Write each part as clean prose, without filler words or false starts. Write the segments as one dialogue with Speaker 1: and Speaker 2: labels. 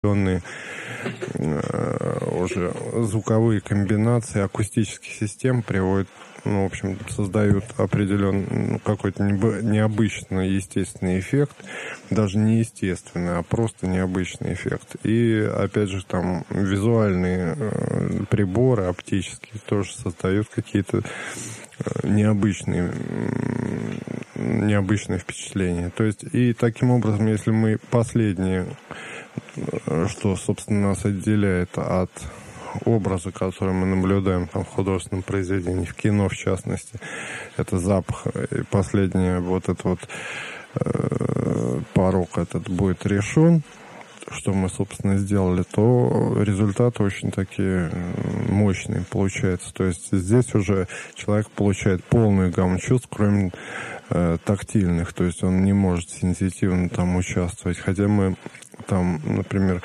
Speaker 1: определенные уже звуковые комбинации акустических систем приводят, в общем, создают определенный, какой-то необычный естественный эффект, даже не естественный, а просто необычный эффект. И, опять же, там визуальные приборы оптические тоже создают какие-то необычные впечатления. То есть, и таким образом, если мы последнее, что, собственно, нас отделяет от образа, который мы наблюдаем там, в художественном произведении, в кино, в частности, это запах. И последнее, вот этот вот порог этот будет решен, что мы, собственно, сделали, то результаты очень такие мощные получаются. То есть здесь уже человек получает полную гамму чувств, кроме тактильных. То есть он не может сенситивно там участвовать. Хотя мы там, например,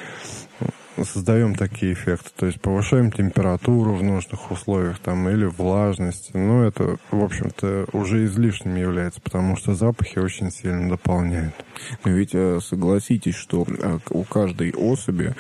Speaker 1: создаем такие эффекты, то есть повышаем температуру в нужных условиях там, или влажность. Но это, в общем-то, уже излишним является, потому что запахи очень сильно дополняют.
Speaker 2: Но ведь согласитесь, что у каждой особи,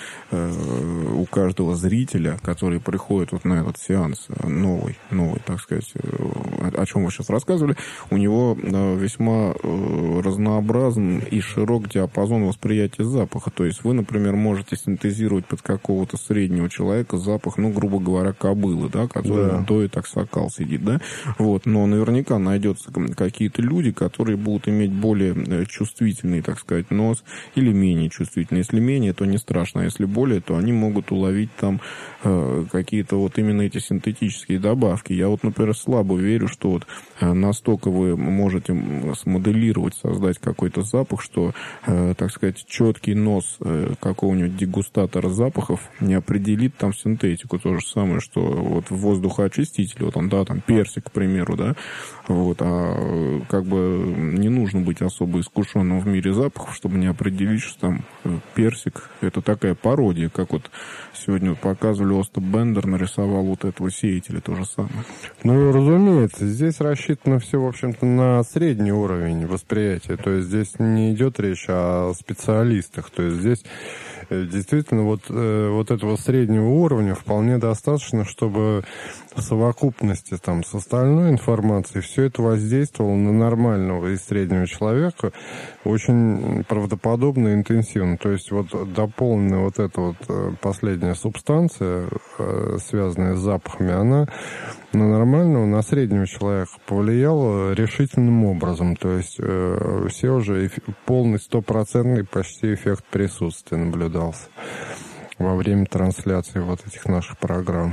Speaker 2: у каждого зрителя, который приходит вот на этот сеанс новый, так сказать, о чем вы сейчас рассказывали, у него весьма разнообразен и широк диапазон восприятия запаха. То есть вы, например, можете синтезировать под какого-то среднего человека запах, грубо говоря, кобылы, да, который доит аксакал сидит, да, вот, но наверняка найдется какие-то люди, которые будут иметь более чувствительный, так сказать, нос, или менее чувствительный. Если менее, то не страшно, а если более, то они могут уловить там какие-то вот именно эти синтетические добавки. Я вот, например, слабо верю, что вот настолько вы можете смоделировать, создать какой-то запах, что, так сказать, четкий нос какого-нибудь дегустатора запахов не определит там синтетику. То же самое, что вот воздухоочиститель, вот он, да, там персик, к примеру, да, вот, а как бы не нужно быть особо искушенным в мире запахов, чтобы не определить, что там персик — это такая пародия, как вот сегодня показывали, Остап Бендер нарисовал вот этого сеятеля, то же самое.
Speaker 1: Разумеется, здесь рассчитано все, в общем-то, на средний уровень восприятия, то есть здесь не идет речь о специалистах, то есть здесь действительно вот этого среднего уровня вполне достаточно, чтобы в совокупности там с остальной информацией все это воздействовало на нормального и среднего человека очень правдоподобно и интенсивно. То есть вот дополненная вот эта вот последняя субстанция, связанная с запахами, она на нормального, на среднего человека повлияла решительным образом. То есть все уже полный, стопроцентный почти эффект присутствия наблюдался во время трансляции вот этих наших программ.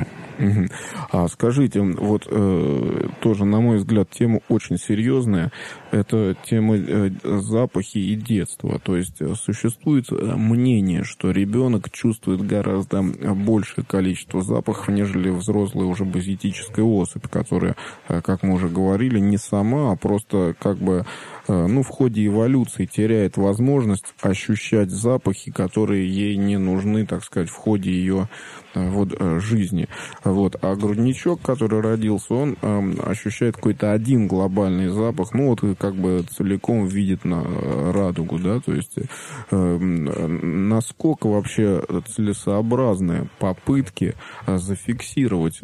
Speaker 2: А скажите, вот тоже, на мой взгляд, тема очень серьезная. Это тема запахи и детства. То есть существует мнение, что ребенок чувствует гораздо большее количество запахов, нежели взрослая уже базитическая особь, которая, как мы уже говорили, не сама, а просто как бы в ходе эволюции теряет возможность ощущать запахи, которые ей не нужны, так сказать, в ходе ее жизни. Вот. А грудничок, который родился, он ощущает какой-то один глобальный запах, как бы целиком видит на радугу, да, то есть насколько вообще целесообразны попытки зафиксировать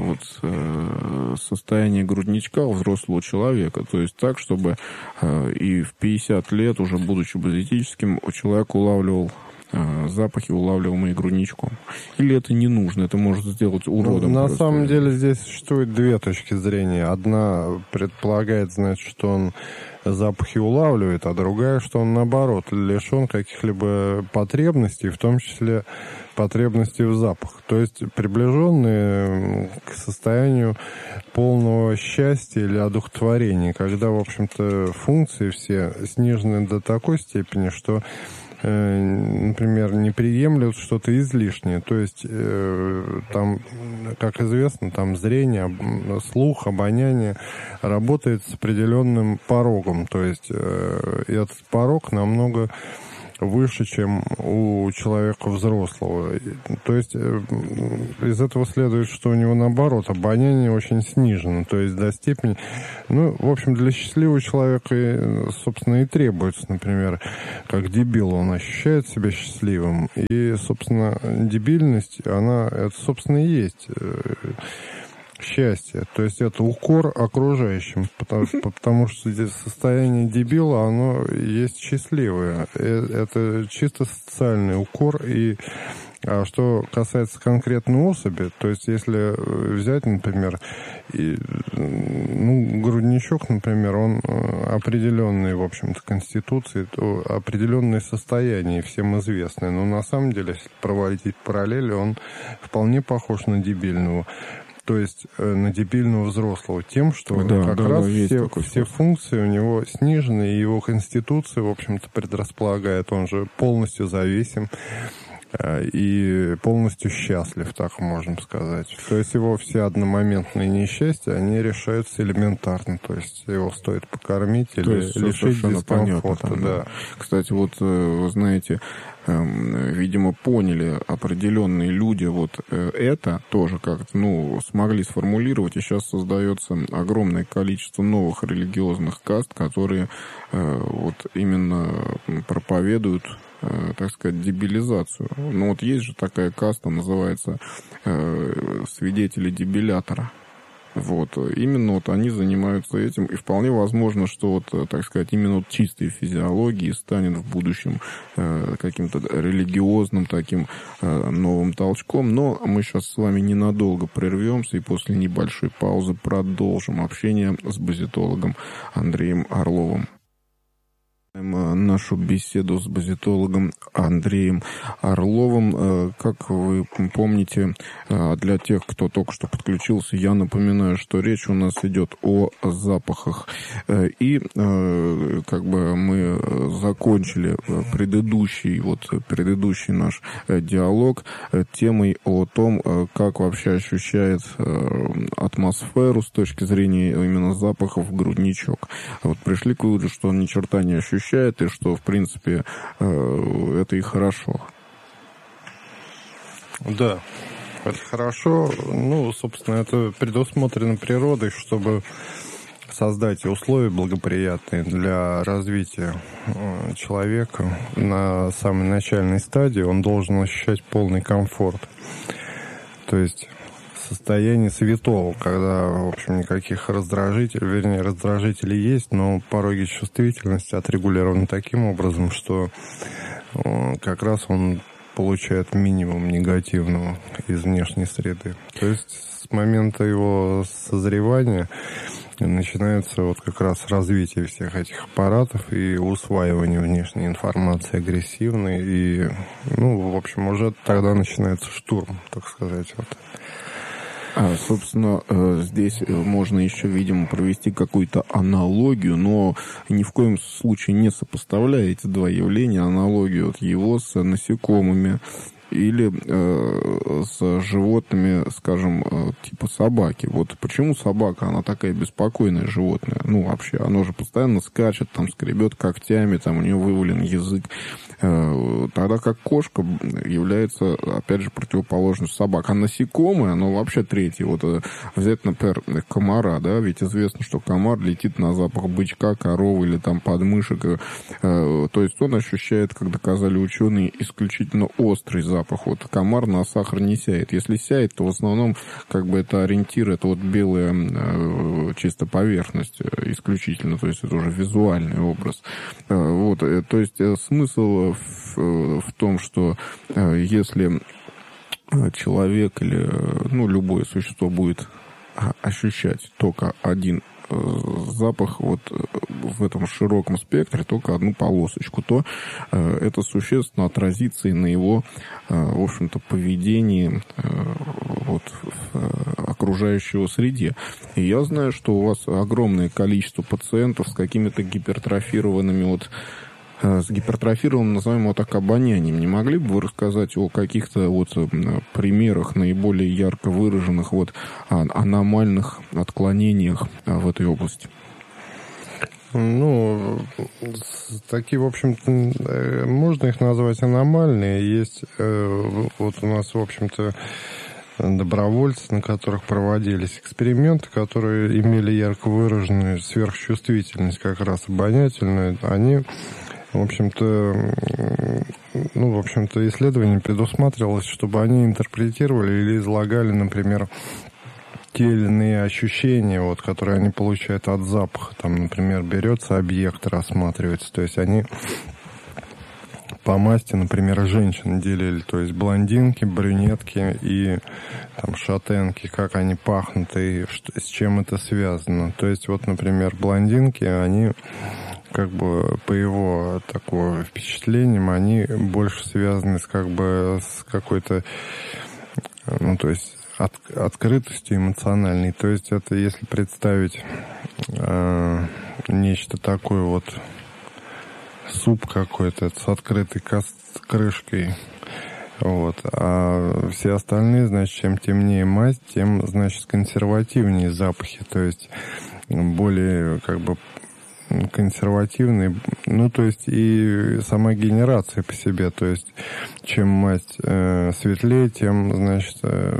Speaker 2: состояние грудничка у взрослого человека, то есть так, чтобы и в 50 лет, уже будучи базитическим, человек улавливал запахи, улавливаемые грудничком. Или это не нужно, это может сделать уродом.
Speaker 1: На самом деле здесь существует две точки зрения. Одна предполагает, значит, что он запахи улавливает, а другая, что он, наоборот, лишен каких-либо потребностей, в том числе потребностей в запах. То есть приближенные к состоянию полного счастья или одухотворения, когда, в общем-то, функции все снижены до такой степени, что например, не приемлют что-то излишнее. То есть там, как известно, там зрение, слух, обоняние работает с определенным порогом. То есть этот порог намного выше, чем у человека взрослого. То есть из этого следует, что у него наоборот обоняние очень снижено, то есть до степени... Ну, в общем, для счастливого человека, собственно, и требуется, например, как дебил, он ощущает себя счастливым, и, собственно, дебильность, она, это, собственно, и есть счастье. То есть это укор окружающим, потому что здесь состояние дебила, оно есть счастливое. Это чисто социальный укор. И что касается конкретной особи, то есть если взять, например, грудничок, например, он определенный, в общем-то, конституции, то определенные состояния всем известны. Но на самом деле, если проводить параллели, он вполне похож на дебильного. То есть на дебильного взрослого тем, что раз все функции у него снижены, и его конституция, в общем-то, предрасполагает, он же полностью зависим и полностью счастлив, так можем сказать. То есть его все одномоментные несчастья, они решаются элементарно. То есть его стоит покормить или лишить дискомфорта. Да.
Speaker 2: Кстати, вот вы знаете, видимо, поняли определенные люди вот это тоже как-то, смогли сформулировать, и сейчас создается огромное количество новых религиозных каст, которые вот именно проповедуют, так сказать, дебилизацию. Вот есть же такая каста, называется свидетели дебилятора. Вот. Именно вот они занимаются этим, и вполне возможно, что вот, так сказать, именно вот чистой физиологии станет в будущем каким-то религиозным таким новым толчком. Но мы сейчас с вами ненадолго прервемся и после небольшой паузы продолжим общение с базитологом Андреем Орловым. Нашу беседу с базитологом Андреем Орловым. Как вы помните, для тех, кто только что подключился, я напоминаю, что речь у нас идет о запахах. И как бы мы закончили предыдущий наш диалог темой о том, как вообще ощущает атмосферу с точки зрения именно запахов грудничок. Вот пришли к выводу, что он ни черта не ощущает, и что, в принципе, это и хорошо.
Speaker 1: Да, это хорошо. Собственно, это предусмотрено природой, чтобы создать условия благоприятные для развития человека. На самой начальной стадии он должен ощущать полный комфорт. То есть состояние святого, когда, в общем, никаких раздражителей есть, но пороги чувствительности отрегулированы таким образом, что как раз он получает минимум негативного из внешней среды. То есть с момента его созревания начинается вот как раз развитие всех этих аппаратов и усваивание внешней информации агрессивной. И, в общем, уже тогда начинается штурм, так сказать. Вот.
Speaker 2: Собственно, здесь можно еще, видимо, провести какую-то аналогию, но ни в коем случае не сопоставляя эти два явления, аналогию от его с насекомыми или с животными, скажем, типа собаки. Вот почему собака, она такая беспокойное животное? Вообще, оно же постоянно скачет, скребет когтями, у нее вывален язык. Тогда как кошка является, опять же, противоположностью собак. А насекомое, оно вообще третье. Вот взять, например, комара, да, ведь известно, что комар летит на запах бычка, коровы или подмышек. То есть он ощущает, как доказали ученые, исключительно острый запах. Вот комар на сахар не сяет. Если сяет, то в основном это ориентир, это вот белая чисто поверхность исключительно, то есть это уже визуальный образ. Вот, то есть смысл в том, что если человек или любое существо будет ощущать только один запах вот в этом широком спектре, только одну полосочку, то это существенно отразится и на его, в общем-то, поведении вот, в окружающей среде. И я знаю, что у вас огромное количество пациентов с какими-то гипертрофированными с гипертрофированным, назовем его так, обонянием. Не могли бы вы рассказать о каких-то примерах наиболее ярко выраженных аномальных отклонениях в этой области?
Speaker 1: Ну, такие, в общем-то, можно их назвать аномальные. Есть вот у нас, в общем-то, добровольцы, на которых проводились эксперименты, которые имели ярко выраженную сверхчувствительность, как раз обонятельную. Они, в общем-то, исследование предусматривалось, чтобы они интерпретировали или излагали, например, те или иные ощущения, вот, которые они получают от запаха. Там, например, берется объект, рассматривается. То есть они по масти, например, женщин делили. То есть блондинки, брюнетки и там, шатенки, как они пахнут и с чем это связано. То есть вот, например, блондинки, они как бы по его такому впечатлениям, они больше связаны с как бы с какой-то, ну, то есть открытостью эмоциональной. То есть это если представить нечто такое вот, суп какой-то с открытой крышкой. Вот. А все остальные, значит, чем темнее масть, тем, значит, консервативнее запахи. То есть более как бы консервативный, ну, то есть и сама генерация по себе, то есть чем масть светлее, тем, значит,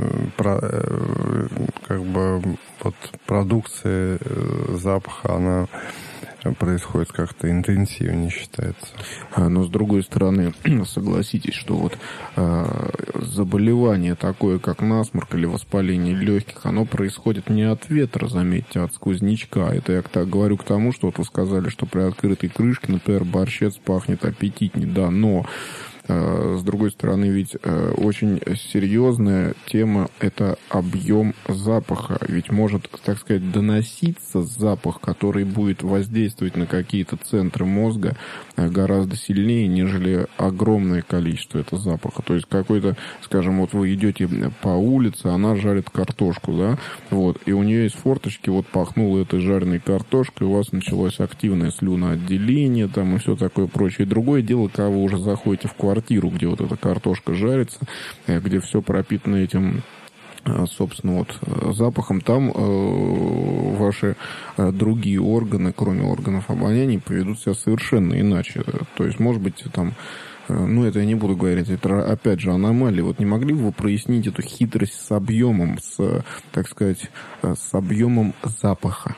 Speaker 1: как бы вот продукция запаха, она происходит как-то интенсивнее, считается.
Speaker 2: Но, с другой стороны, согласитесь, что вот заболевание такое, как насморк или воспаление легких, оно происходит не от ветра, заметьте, а от сквознячка. Это я так говорю к тому, что вот вы сказали, что при открытой крышке, например, борщец пахнет аппетитней, да, но с другой стороны, ведь очень серьезная тема – это объем запаха. Ведь может, так сказать, доноситься запах, который будет воздействовать на какие-то центры мозга гораздо сильнее, нежели огромное количество этого запаха. То есть какой-то, скажем, вот вы идете по улице, она жарит картошку, да, вот, и у нее есть форточки, вот пахнуло этой жареной картошкой, у вас началось активное слюноотделение, там и все такое прочее. И другое дело, когда вы уже заходите в квартиру, где вот эта картошка жарится, где все пропитано этим, собственно, вот запахом, там ваши другие органы, кроме органов обоняния, поведут себя совершенно иначе. То есть, может быть, там, ну, это я не буду говорить, это, опять же, аномалии. Вот не могли бы вы прояснить эту хитрость с объемом, с, так сказать, с объемом запаха?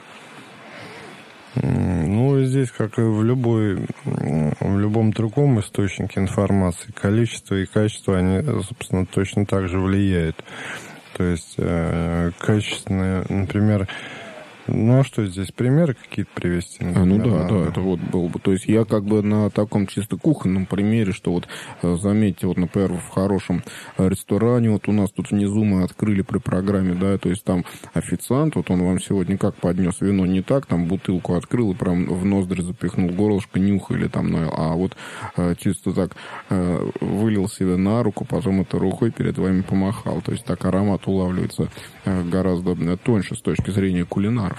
Speaker 1: Ну, здесь, как и в любом другом источнике информации, количество и качество, они, собственно, точно так же влияют. То есть, качественное, например, ну, а что здесь, примеры какие-то привести?
Speaker 2: Например, да, это вот было бы. То есть я как бы на таком чисто кухонном примере, что вот, заметьте, вот, например, в хорошем ресторане, вот у нас тут внизу мы открыли при программе, да, то есть там официант, вот он вам сегодня как поднес вино, не так, там бутылку открыл и прям в ноздри запихнул, горлышко нюхали там, а вот чисто так вылил себе на руку, потом этой рукой перед вами помахал. То есть так аромат улавливается гораздо тоньше с точки зрения кулинара.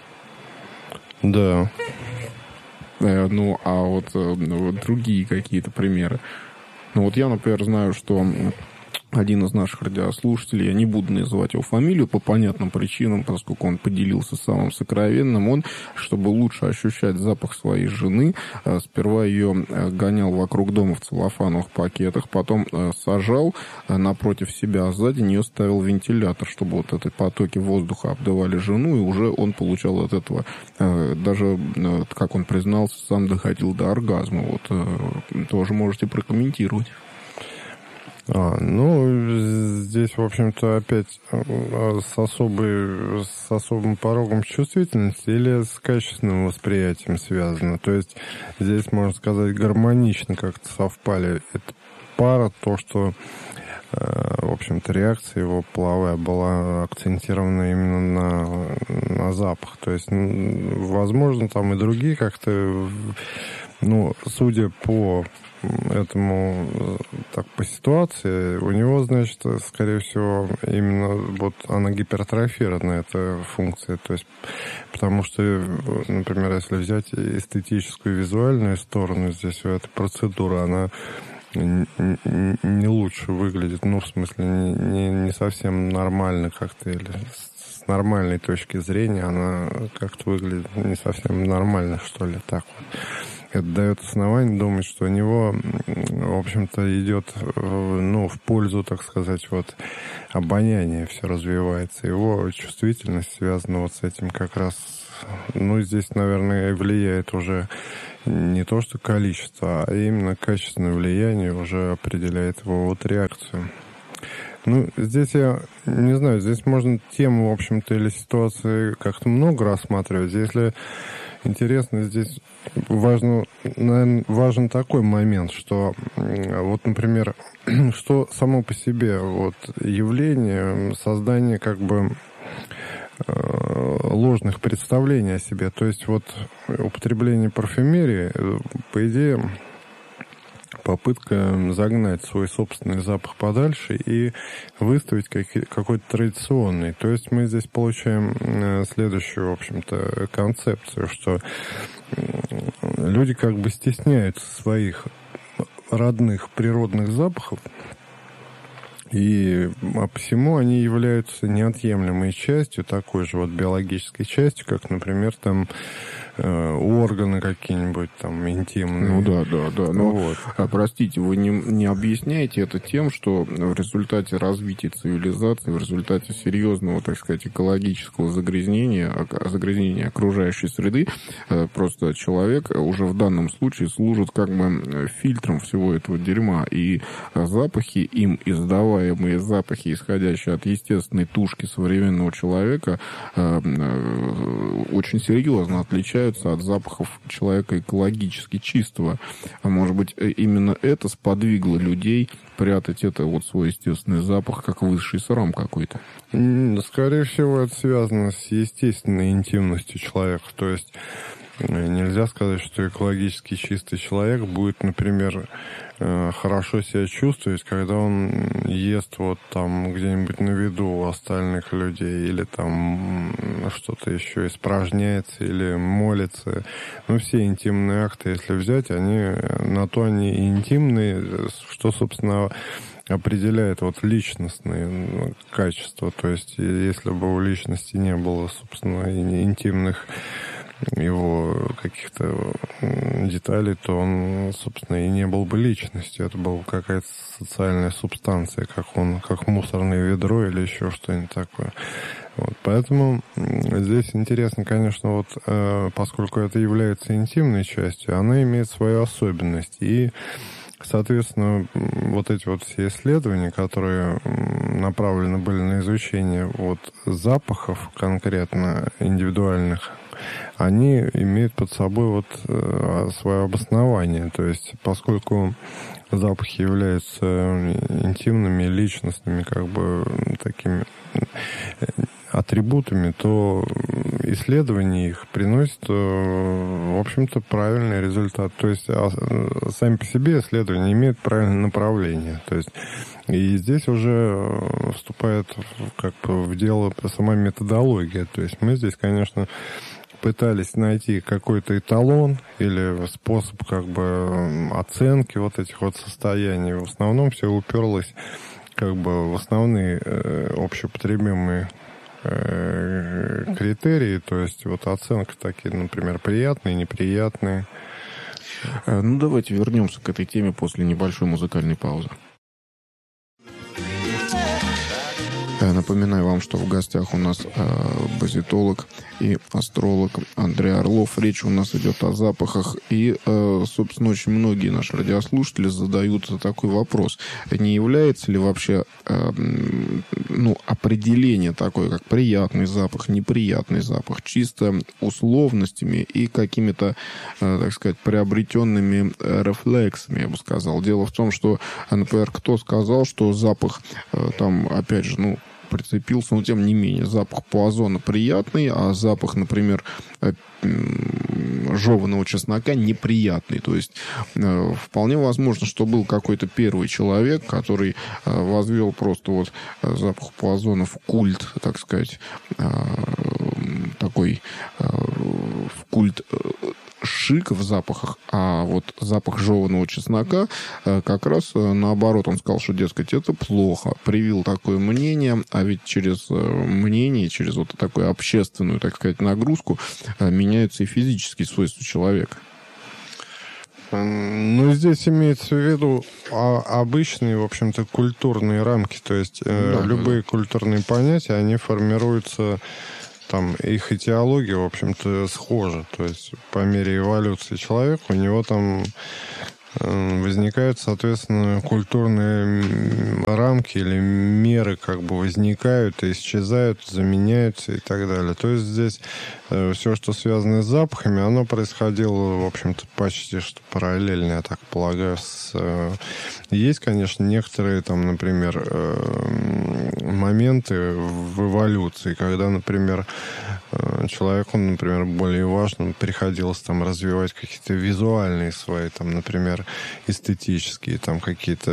Speaker 1: Да.
Speaker 2: Ну, а вот другие какие-то примеры. Ну, вот я, например, знаю, что один из наших радиослушателей, я не буду называть его фамилию по понятным причинам, поскольку он поделился самым сокровенным, он, чтобы лучше ощущать запах своей жены, сперва ее гонял вокруг дома в целлофановых пакетах, потом сажал напротив себя, а сзади нее ставил вентилятор, чтобы вот эти потоки воздуха обдавали жену, и уже он получал от этого, даже, как он признался, сам доходил до оргазма. Вот тоже можете прокомментировать.
Speaker 1: Ну, здесь, в общем-то, опять с особым порогом чувствительности или с качественным восприятием связано. То есть здесь, можно сказать, гармонично как-то совпали эта пара, то, что, в общем-то, реакция его половая была акцентирована именно на запах. То есть, возможно, там и другие как-то, ну, судя по этому, так, по ситуации, у него, значит, скорее всего, именно вот она гипертрофирована, эта функция. То есть, потому что, например, если взять эстетическую, визуальную сторону, здесь эта процедура, она не лучше выглядит, ну, в смысле, не совсем нормально как-то, или с нормальной точки зрения она как-то выглядит не совсем нормально, что ли, так вот. Это дает основание думать, что у него, в общем-то, идет, ну, в пользу, так сказать, вот, обоняния все развивается. Его чувствительность связана вот с этим как раз, ну, здесь, наверное, влияет уже не то, что количество, а именно качественное влияние уже определяет его вот реакцию. Ну, здесь я не знаю, здесь можно тему, в общем-то, или ситуации как-то много рассматривать. Если интересно, здесь важен такой момент, что вот, например, что само по себе вот явление создания как бы ложных представлений о себе. То есть вот употребление парфюмерии, по идее, попытка загнать свой собственный запах подальше и выставить какой-то традиционный. То есть мы здесь получаем следующую, в общем-то, концепцию, что люди как бы стесняются своих родных природных запахов, и посему они являются неотъемлемой частью, такой же вот биологической частью, как, например, там органы какие-нибудь там интимные.
Speaker 2: Ну да. Но, вот. Простите, вы не объясняете это тем, что в результате развития цивилизации, в результате серьезного, так сказать, экологического загрязнения окружающей среды, просто человек уже в данном случае служит как бы фильтром всего этого дерьма. И запахи, им издаваемые запахи, исходящие от естественной тушки современного человека, очень серьезно отличаются от запахов человека экологически чистого. А может быть, именно это сподвигло людей прятать это вот свой естественный запах, как высший срам какой-то?
Speaker 1: Скорее всего, это связано с естественной интимностью человека. То есть нельзя сказать, что экологически чистый человек будет, например, хорошо себя чувствовать, когда он ест вот там где-нибудь на виду у остальных людей, или там что-то еще испражняется, или молится. Ну, все интимные акты, если взять, они на то они и интимные, что, собственно, определяет вот личностные качества. То есть, если бы у личности не было, собственно, интимных его каких-то деталей, то он, собственно, и не был бы личностью. Это была какая-то социальная субстанция, как мусорное ведро или еще что-нибудь такое. Вот. Поэтому здесь интересно, конечно, вот поскольку это является интимной частью, она имеет свою особенность. И, соответственно, вот эти вот все исследования, которые направлены были на изучение вот запахов конкретно индивидуальных, они имеют под собой вот свое обоснование. То есть, поскольку запахи являются интимными, личностными, как бы такими атрибутами, то исследование их приносит, в общем-то, правильный результат. То есть, сами по себе исследования имеют правильное направление. То есть, и здесь уже вступает как бы в дело сама методология. То есть, мы здесь, конечно, пытались найти какой-то эталон или способ как бы оценки вот этих вот состояний. В основном все уперлось как бы в основные общеупотребимые критерии, то есть вот оценка такие, например, приятные, неприятные.
Speaker 2: Ну, давайте вернемся к этой теме после небольшой музыкальной паузы. Напоминаю вам, что в гостях у нас базитолог и астролог Андрей Орлов. Речь у нас идет о запахах. И, собственно, очень многие наши радиослушатели задают такой вопрос. Не является ли вообще определение такое, как приятный запах, неприятный запах, чисто условностями и какими-то, так сказать, приобретенными рефлексами, я бы сказал. Дело в том, что, например, кто сказал, что запах, там, опять же, прицепился, но тем не менее, запах по озону приятный, а запах, например, жеваного чеснока неприятный. То есть вполне возможно, что был какой-то первый человек, который возвел просто вот запах по озону в культ, так сказать, такой в культ шик в запахах, а вот запах жеванного чеснока как раз наоборот. Он сказал, что, дескать, это плохо. Привил такое мнение, а ведь через мнение, через вот такую общественную, так сказать, нагрузку меняются и физические свойства человека.
Speaker 1: Ну, здесь имеется в виду обычные, в общем-то, культурные рамки. То есть любые культурные понятия, они формируются, там, их этиология, в общем-то, схожа. То есть по мере эволюции человека у него там возникают, соответственно, культурные рамки или меры как бы возникают и исчезают, заменяются и так далее. То есть здесь все, что связано с запахами, оно происходило, в общем-то, почти что параллельно, я так полагаю. Есть, конечно, некоторые, там, например, моменты в эволюции, когда, например, человеку, например, более важно приходилось там развивать какие-то визуальные свои, там, например, эстетические там какие-то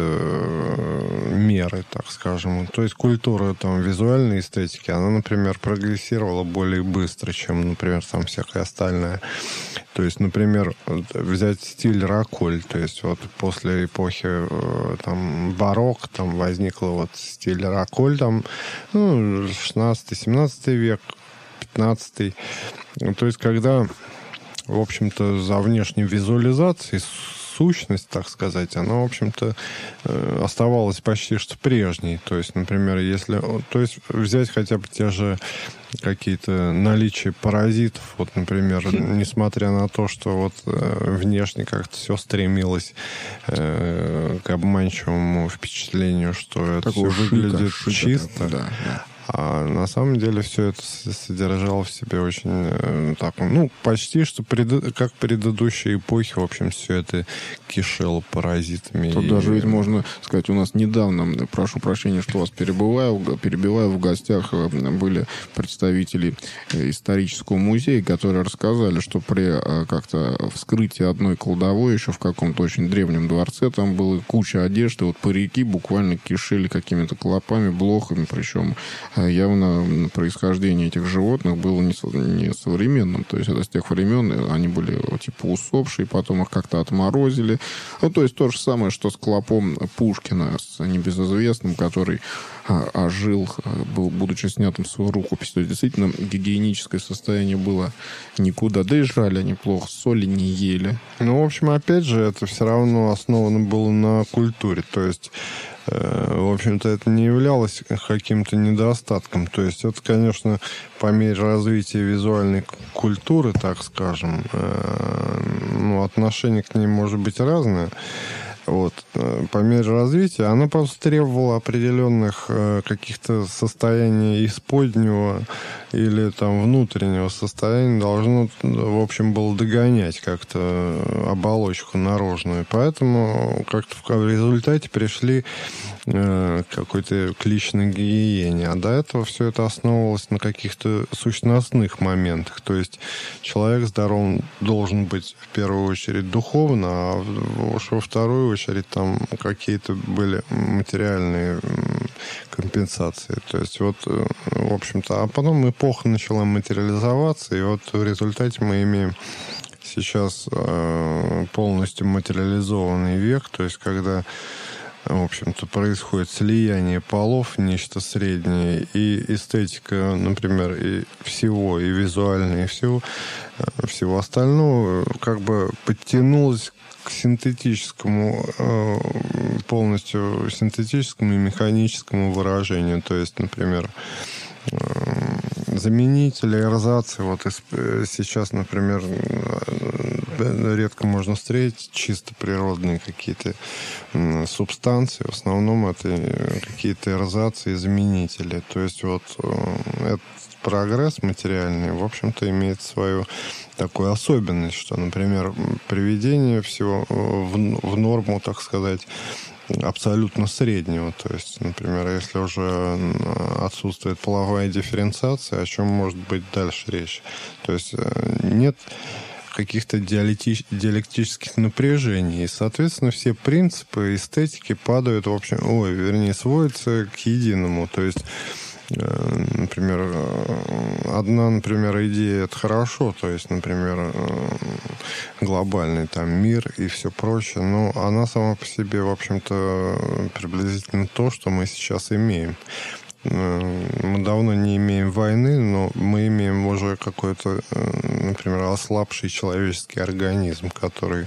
Speaker 1: меры, так скажем. То есть культура там визуальной эстетики, она, например, прогрессировала более быстро, чем, например, там всякая остальная. То есть, например, взять стиль роколь, то есть вот после эпохи там барокко там возникла вот стиль роколь, там, ну, 16-17 век, 15-й. То есть, когда, в общем-то, за внешней визуализацией сущность, так сказать, она, в общем-то, оставалась почти что прежней. То есть, например, если... То есть, взять хотя бы те же какие-то наличия паразитов. Вот, например, несмотря на то, что вот внешне как-то все стремилось к обманчивому впечатлению, что это все выглядит чисто. Да. А на самом деле все это содержало в себе очень так, ну, почти что как предыдущие эпохи, в общем, все это кишело паразитами.
Speaker 2: Тут даже ведь можно сказать, у нас недавно, прошу прощения, что вас перебиваю, в гостях были представители исторического музея, которые рассказали, что при как-то вскрытии одной кладовой еще в каком-то очень древнем дворце там была куча одежды, вот парики буквально кишели какими-то клопами, блохами, причем явно происхождение этих животных было не современным. То есть это с тех времен они были типа усопшие, потом их как-то отморозили. Ну, то есть то же самое, что с клопом Пушкина, с небезызвестным, который ожил, будучи снятым с его рукопись. То есть действительно гигиеническое состояние было никуда. Да и жрали они плохо, соли не ели.
Speaker 1: Ну, в общем, опять же, это все равно основано было на культуре. То есть в общем-то, это не являлось каким-то недостатком. То есть это, конечно, по мере развития визуальной культуры, так скажем, ну, отношение к ней может быть разное. Вот. По мере развития она просто требовала определенных каких-то состояний исподнего или там внутреннего состояния, должно, в общем, было догонять как-то оболочку наружную. Поэтому как-то в результате пришли какой-то к личной гигиене. А до этого все это основывалось на каких-то сущностных моментах. То есть человек здоров должен быть в первую очередь духовно, а во вторую очередь там какие-то были материальные компенсации. То есть вот, в общем-то, а потом эпоха начала материализоваться, и вот в результате мы имеем сейчас полностью материализованный век, то есть когда, в общем-то, происходит слияние полов, нечто среднее, и эстетика, например, и всего, и визуально, и всего остального, как бы подтянулась к синтетическому, полностью синтетическому и механическому выражению. То есть, например, заменители, эрзацы. Вот сейчас, например, редко можно встретить чисто природные какие-то субстанции. В основном это какие-то эрзацы и заменители. То есть вот этот прогресс материальный, в общем-то, имеет свою такую особенность, что, например, приведение всего в норму, так сказать, абсолютно среднего. То есть, например, если уже отсутствует половая дифференциация, о чем может быть дальше речь? То есть нет каких-то диалектических напряжений. И, соответственно, все принципы эстетики падают, в общем, сводятся к единому. То есть например, одна, например, идея — это хорошо, то есть, например, глобальный там мир и все прочее, но она сама по себе, в общем-то, приблизительно то, что мы сейчас имеем. Мы давно не имеем войны, но мы имеем уже какой-то, например, ослабший человеческий организм, который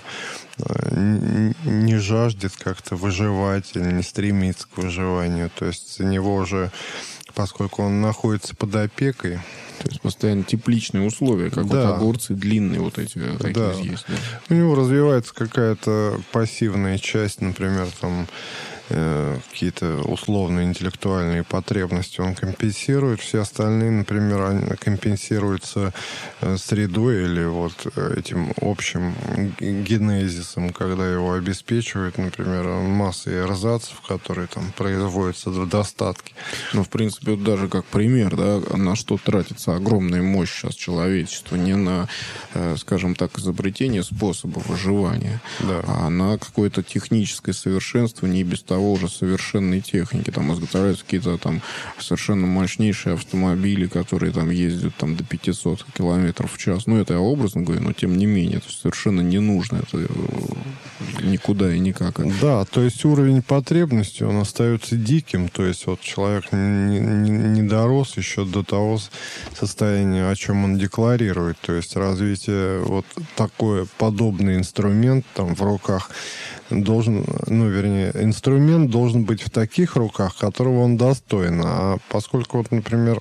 Speaker 1: не жаждет как-то выживать или не стремится к выживанию. То есть у него уже, поскольку он находится под опекой...
Speaker 2: То есть постоянно тепличные условия, как
Speaker 1: да.
Speaker 2: вот огурцы длинные вот эти такие
Speaker 1: да.
Speaker 2: есть. Да?
Speaker 1: У него развивается какая-то пассивная часть, например, там какие-то условные интеллектуальные потребности он компенсирует, все остальные, например, они компенсируются средой или вот этим общим генезисом, когда его обеспечивают, например, массой эрзацев, которые там производятся в достатке.
Speaker 2: Ну, в принципе, вот даже как пример, да, на что тратится огромная мощь сейчас человечества, не на, скажем так, изобретение способов выживания,
Speaker 1: да.
Speaker 2: а на какое-то техническое совершенствование и без того уже совершенной техники. Там изготовляются какие-то там совершенно мощнейшие автомобили, которые там ездят там до 500 километров в час. Ну, это я образно говорю, но тем не менее, это совершенно не нужно. Это никуда и никак.
Speaker 1: Да, то есть уровень потребностей, он остается диким. То есть вот человек не дорос еще до того состояния, о чем он декларирует. То есть развитие вот такой подобный инструмент там в руках должен, ну, вернее, инструмент должен быть в таких руках, которого он достоин. А поскольку, вот, например,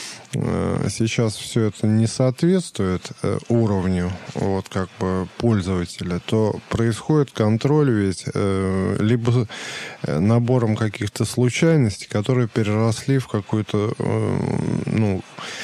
Speaker 1: сейчас все это не соответствует уровню вот как бы пользователя, то происходит контроль ведь либо набором каких-то случайностей, которые переросли в какую-то, ну,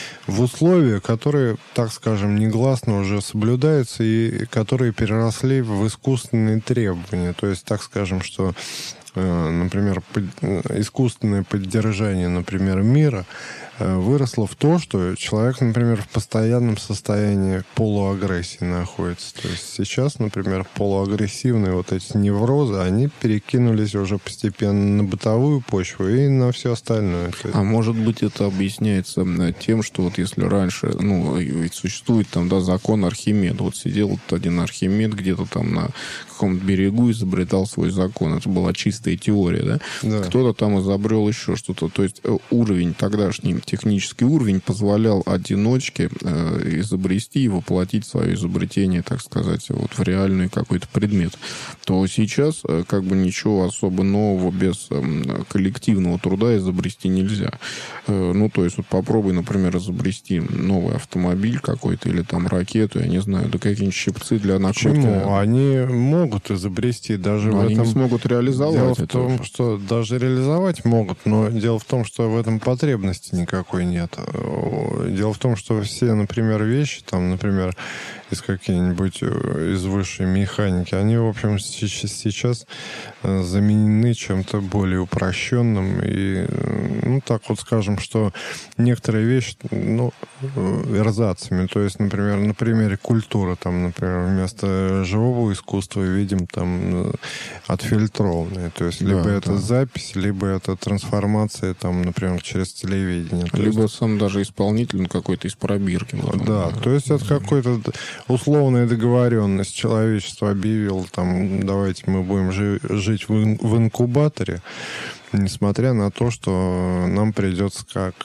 Speaker 1: в условия, которые, так скажем, негласно уже соблюдаются и которые переросли в искусственные требования. То есть, так скажем, что, например, искусственное поддержание, например, мира выросло в то, что человек, например, в постоянном состоянии полуагрессии находится. То есть сейчас, например, полуагрессивные вот эти неврозы, они перекинулись уже постепенно на бытовую почву и на все остальное.
Speaker 2: А может быть, это объясняется тем, что вот если раньше, ну, ведь существует там, да, закон Архимеда. Вот сидел вот один Архимед где-то там на каком-то берегу, изобретал свой закон. Это была чистая теория, да?
Speaker 1: Да.
Speaker 2: Кто-то там изобрел еще что-то. То есть уровень тогдашний, технический уровень позволял одиночке изобрести и воплотить свое изобретение, так сказать, вот в реальный какой-то предмет. То сейчас как бы ничего особо нового без коллективного труда изобрести нельзя. Ну, то есть вот попробуй, например, изобрести новый автомобиль какой-то или там ракету, я не знаю, да какие-нибудь щипцы для накрутки.
Speaker 1: Почему? Они могут изобрести даже в этом...
Speaker 2: Они не смогут реализовать.
Speaker 1: Дело в том, что даже реализовать могут, но дело в том, что в этом потребности никакой нет. Дело в том, что все, например, вещи, там, например, из какие-нибудь, из высшей механики, они, в общем, сейчас заменены чем-то более упрощенным. И, ну, так вот скажем, что некоторые вещи, ну, эрзацами. То есть, например, на примере культуры, там, например, вместо живого искусства видим там отфильтрованные. То есть, либо это запись, либо это трансформация, там, например, через телевидение.
Speaker 2: Либо сам даже исполнитель какой-то из пробирки. Вот
Speaker 1: да, то есть это какой-то условная договоренность. Человечество объявило, там, давайте мы будем жить в инкубаторе, несмотря на то, что нам придется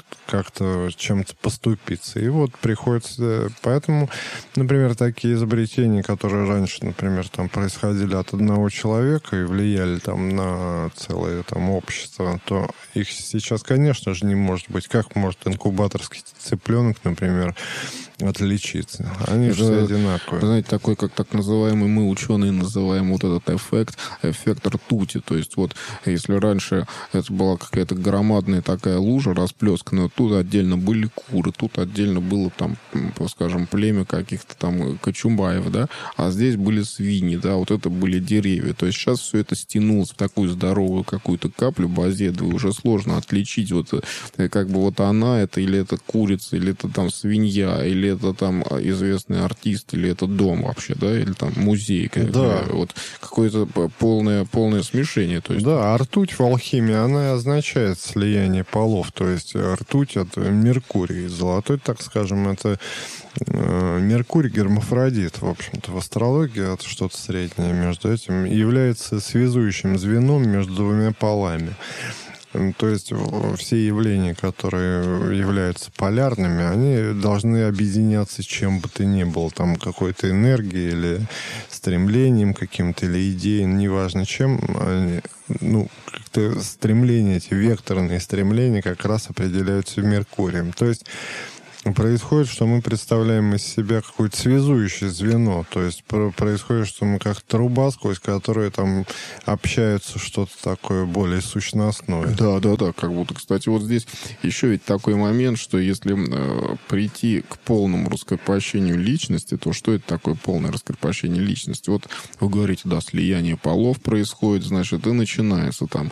Speaker 1: как-то чем-то поступиться. И вот приходится... Поэтому, например, такие изобретения, которые раньше, например, там происходили от одного человека и влияли там на целое там общество, то их сейчас, конечно же, не может быть. Как может инкубаторский цыпленок, например, отличиться? Они же все одинаковые.
Speaker 2: Знаете, такой, как так называемый, мы, ученые, называем вот этот эффект ртути. То есть вот, если раньше это была какая-то громадная такая лужа расплесканная, тут отдельно были куры, тут отдельно было там, скажем, племя каких-то там кочумбаев, да, а здесь были свиньи, да, вот это были деревья. То есть сейчас все это стянулось в такую здоровую какую-то каплю базедовую, уже сложно отличить вот как бы вот она это, или это курица, или это там свинья, или это там известный артист, или это дом вообще, да, или там музей.
Speaker 1: Да.
Speaker 2: Вот какое-то полное смешение. То есть...
Speaker 1: Да, а ртуть в алхимии, она означает слияние полов. То есть ртуть путь — это Меркурий. Золотой, так скажем, это Меркурий гермафродит, в общем-то, в астрологии это что-то среднее между этим, является связующим звеном между двумя полами. То есть все явления, которые являются полярными, они должны объединяться с чем бы то ни было, там какой-то энергией или стремлением каким-то, или идеей, неважно чем. Ну, как-то стремления, эти векторные стремления как раз определяются Меркурием. То есть происходит, что мы представляем из себя какое-то связующее звено. То есть происходит, что мы как труба, сквозь которую там общаются что-то такое более сущностное.
Speaker 2: Да. Как будто, кстати, вот здесь еще ведь такой момент, что если прийти к полному раскрепощению личности, то что это такое полное раскрепощение личности? Вот вы говорите, да, слияние полов происходит, значит, и начинается там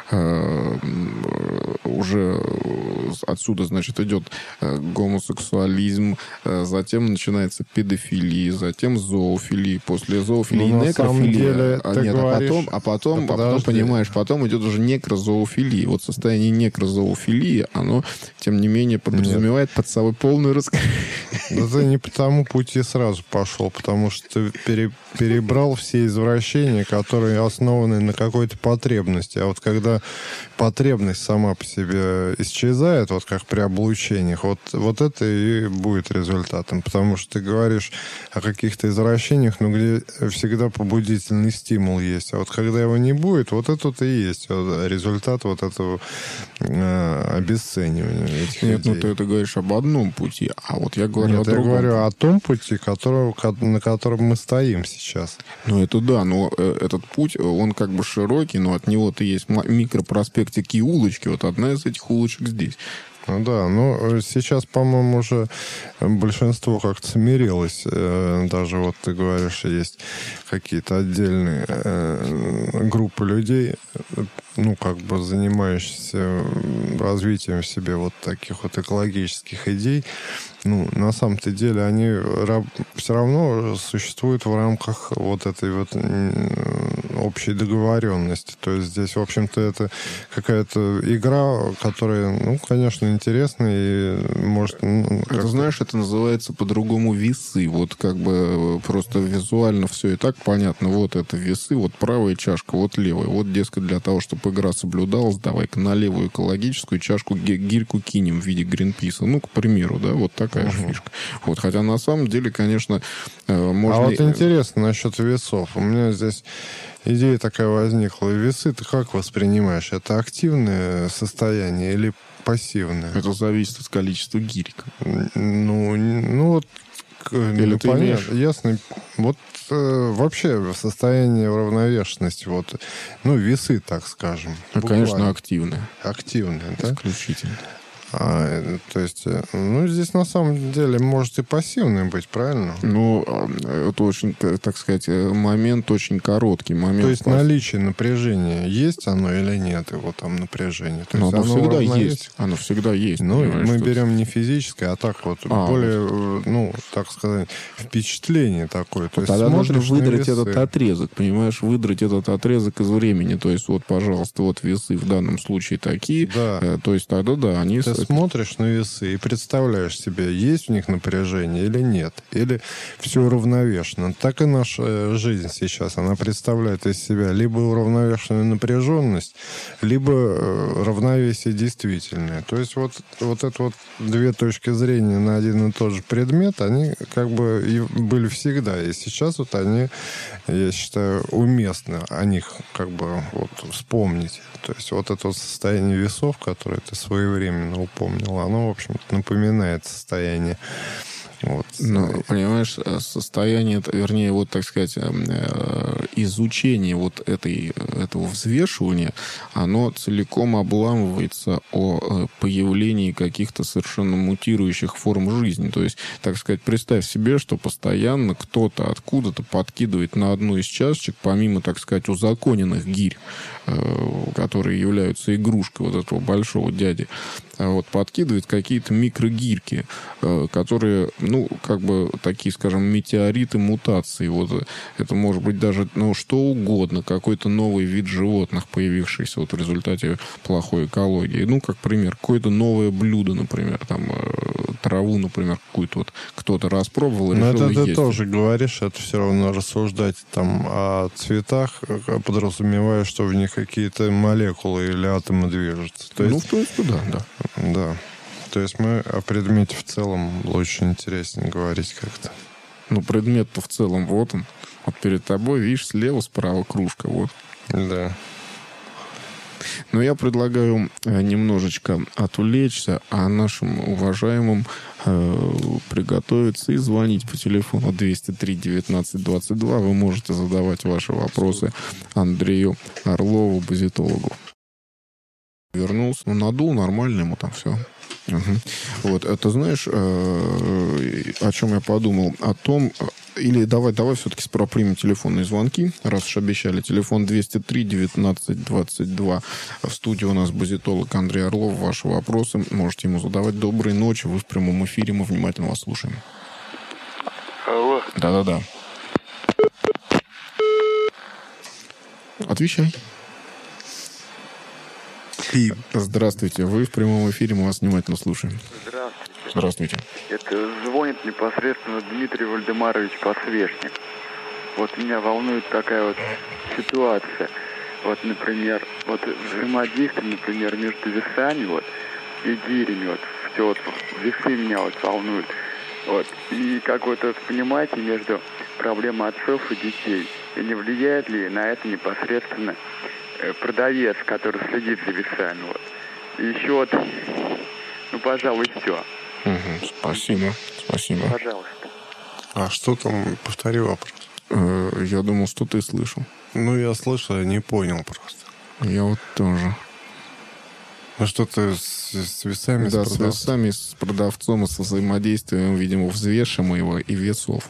Speaker 2: уже отсюда, значит, идет гомосексуализм, затем начинается педофилия, затем зоофилия, после зоофилии некрофилия. Потом, понимаешь, потом идет уже некрозоофилия. Вот состояние некрозоофилии, оно, тем не менее, подразумевает под собой полную
Speaker 1: Да ты не по тому пути сразу пошел, потому что ты перебрал все извращения, которые основаны на какой-то потребности. А вот когда потребность сама по себе исчезает, вот как при облучениях, вот это и будет результатом. Потому что ты говоришь о каких-то извращениях, но где всегда побудительный стимул есть. А вот когда его не будет, вот это-то и есть результат вот этого обесценивания этих
Speaker 2: людей.
Speaker 1: Нет,
Speaker 2: ты это говоришь об одном пути, а вот я говорю о другом.
Speaker 1: Я говорю о том пути, на котором мы стоим сейчас.
Speaker 2: Ну, это да, но этот путь, он как бы широкий, но от него-то есть микропроспектики и улочки. Вот одна из этих улочек здесь.
Speaker 1: Ну да, но сейчас, по-моему, уже большинство как-то смирилось. Даже вот ты говоришь, есть какие-то отдельные группы людей, ну, как бы занимающиеся развитием в себе вот таких вот экологических идей. Ну, на самом-то деле они все равно существуют в рамках вот этой вот общей договоренности. То есть здесь, в общем-то, это какая-то игра, которая, ну, конечно, интересная и может...
Speaker 2: Это, знаешь, это называется по-другому весы. Вот как бы просто визуально все и так понятно. Вот это весы, вот правая чашка, вот левая. Вот, дескать, для того, чтобы игра соблюдалась, давай-ка на левую экологическую чашку гирьку кинем в виде Гринписа. Ну, к примеру, да, вот такая фишка. Вот, хотя на самом деле, конечно, можно...
Speaker 1: А вот интересно насчет весов. У меня здесь идея такая возникла. Весы ты как воспринимаешь? Это активное состояние или пассивное?
Speaker 2: Это зависит от количества гирек.
Speaker 1: Ну вот...
Speaker 2: Или ты имеешь...
Speaker 1: Ясно. Вот вообще состояние уравновешенности. Вот, ну, весы, так скажем.
Speaker 2: Конечно, активное.
Speaker 1: Активное, да?
Speaker 2: Исключительно.
Speaker 1: То есть, ну, здесь на самом деле может и пассивным быть, правильно?
Speaker 2: Ну, это очень, так сказать, момент очень короткий.
Speaker 1: То есть наличие напряжения, есть оно или нет, его там напряжение? То есть
Speaker 2: оно всегда есть. Оно всегда есть.
Speaker 1: Ну, мы берем не физическое, а так вот, более, ну, так сказать, впечатление такое. То есть
Speaker 2: тогда нужно выдрать этот отрезок, понимаешь, выдрать этот отрезок из времени. То есть, вот, пожалуйста, вот весы в данном случае такие.
Speaker 1: Да.
Speaker 2: То есть, тогда, да, они...
Speaker 1: Ты смотришь на весы и представляешь себе, есть в них напряжение или нет, или все уравновешено. Так и наша жизнь сейчас, она представляет из себя либо уравновешенную напряженность, либо равновесие действительное. То есть вот это вот две точки зрения на один и тот же предмет, они как бы и были всегда, и сейчас вот они, я считаю, уместно о них как бы вот вспомнить. То есть вот это вот состояние весов, которое ты своевременно упомнил, оно, в общем-то, напоминает состояние. Вот.
Speaker 2: Ну, понимаешь, состояние, вернее, вот, так сказать, изучение вот этого взвешивания, оно целиком обламывается о появлении каких-то совершенно мутирующих форм жизни. То есть, так сказать, представь себе, что постоянно кто-то откуда-то подкидывает на одну из чашечек, помимо, так сказать, узаконенных гирь, которые являются игрушкой вот этого большого дяди, вот, подкидывает какие-то микрогирьки, которые, ну, как бы такие, скажем, метеориты, мутации. Вот это может быть даже, ну, что угодно, какой-то новый вид животных, появившийся вот в результате плохой экологии. Ну, как пример, какое-то новое блюдо, например, там, траву, например, какую-то вот кто-то распробовал и решил
Speaker 1: это
Speaker 2: есть.
Speaker 1: ты тоже говоришь, это все равно рассуждать там о цветах, подразумевая, что в них какие-то молекулы или атомы движутся. То есть,
Speaker 2: ну, в принципе, да.
Speaker 1: Да. То есть мы о предмете в целом лучше интереснее говорить как-то.
Speaker 2: Ну, предмет-то в целом вот он. Вот перед тобой, видишь, слева, справа кружка, вот.
Speaker 1: Да.
Speaker 2: Но я предлагаю немножечко отвлечься, а нашим уважаемым приготовиться и звонить по телефону 203-19-22. Вы можете задавать ваши вопросы Андрею Орлову, базитологу. Вернулся, ну, надул, нормально ему там все. Угу. Вот, это знаешь, о чем я подумал? О том, или давай все-таки примем телефонные звонки, раз уж обещали. Телефон 203-19-22. В студии у нас базитолог Андрей Орлов. Ваши вопросы можете ему задавать. Доброй ночи, вы в прямом эфире, мы внимательно вас слушаем.
Speaker 3: Алло.
Speaker 2: Да-да-да. Отвечай. Здравствуйте, вы в прямом эфире, мы вас внимательно слушаем.
Speaker 3: Здравствуйте.
Speaker 2: Здравствуйте.
Speaker 3: Это звонит непосредственно Дмитрий Вальдемарович Посвешник. Вот меня волнует такая вот ситуация. Вот, например, вот взаимодействие, например, между весами вот и гирями. Вот все вот весы меня вот волнуют. Вот. И как вот это понимаете между проблемой отцов и детей. И не влияет ли на это непосредственно продавец, который следит за весами. Вот. И еще вот, ну, пожалуй, все.
Speaker 2: Угу, спасибо.
Speaker 3: Пожалуйста.
Speaker 1: А что там? Повтори вопрос.
Speaker 2: Я думал, что ты слышал.
Speaker 1: Ну, я слышал, я не понял просто.
Speaker 2: Я вот тоже.
Speaker 1: Ну, что ты с весами?
Speaker 2: Да, с весами, с продавцом и со взаимодействием, видимо, взвешиваемого и весов.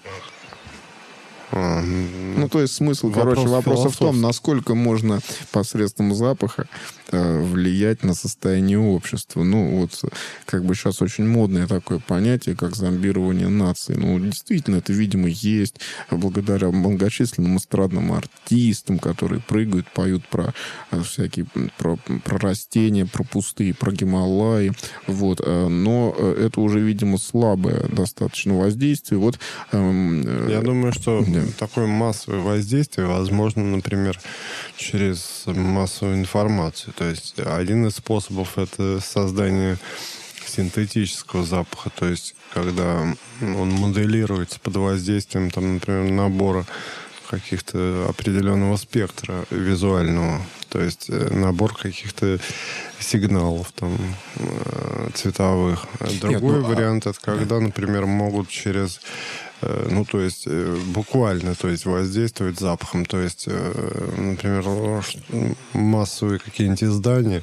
Speaker 2: Ну, то есть смысл, вопроса в том, насколько можно посредством запаха влиять на состояние общества. Ну, вот как бы сейчас очень модное такое понятие, как зомбирование нации. Ну, действительно, это, видимо, есть благодаря многочисленным эстрадным артистам, которые прыгают, поют про всякие, про растения, про пустые, про Гималаи. Вот. Но это уже, видимо, слабое достаточно воздействие. Вот,
Speaker 1: я думаю, что такое массовое воздействие возможно, например, через массовую информацию. То есть один из способов — это создание синтетического запаха. То есть когда он моделируется под воздействием, там, например, набора каких-то определенного спектра визуального. То есть набор каких-то сигналов там цветовых. Другой вариант — это когда, например, могут через то есть буквально, то есть воздействовать запахом. То есть, например, массовые какие-нибудь издания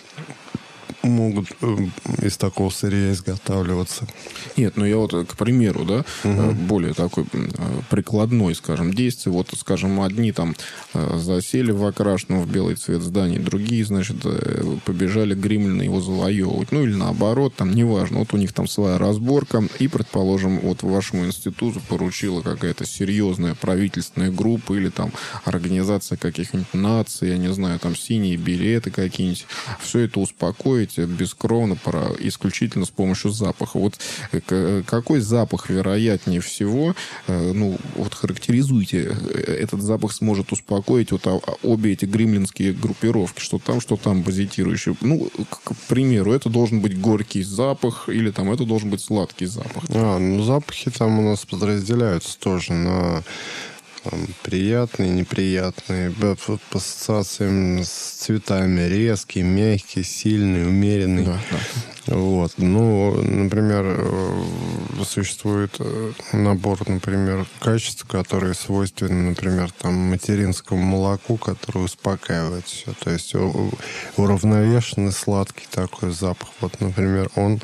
Speaker 1: могут из такого сырья изготавливаться.
Speaker 2: Нет, я вот, к примеру, да, более такой прикладной, скажем, действие. Вот, скажем, одни там засели в окрашенном в белый цвет здании, другие, значит, побежали гремлина его завоевывать. Ну, или наоборот, там, неважно. Вот у них там своя разборка. И, предположим, вот вашему институту поручила какая-то серьезная правительственная группа или там организация каких-нибудь наций, я не знаю, там синие билеты какие-нибудь. Все это успокоить бескровно, исключительно с помощью запаха. Вот какой запах вероятнее всего, характеризуйте, этот запах сможет успокоить вот обе эти гремлинские группировки, что там базитирующие. Ну, к примеру, это должен быть горький запах или там это должен быть сладкий запах.
Speaker 1: Запахи там у нас подразделяются тоже на приятные, неприятные, по ассоциациям с цветами: резкий, мягкий, сильный, умеренный.
Speaker 2: Да.
Speaker 1: Вот. Например, существует набор, например, качеств, которые свойственны, например, там, материнскому молоку, которое успокаивает все. То есть уравновешенный, сладкий такой запах. Вот, например, он